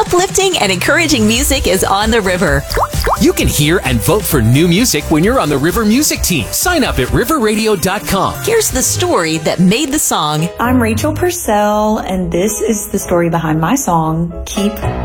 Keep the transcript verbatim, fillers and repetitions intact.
Uplifting and encouraging music is on the river. You can hear and vote for new music when you're on the River Music Team. Sign up at river radio dot com. Here's the story that made the song. I'm Rachel Purcell, and this is the story behind my song, Keep